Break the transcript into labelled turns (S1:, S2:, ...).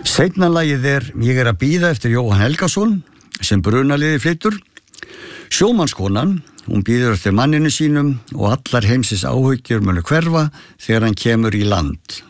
S1: Seinna lagið Ég að bíða eftir Jóhann Helgason sem brunaliði flytur. Sjómannskonan, hún bíður eftir manninu sínum og allar heimsins áhyggjur munu hverfa þegar hann kemur í land.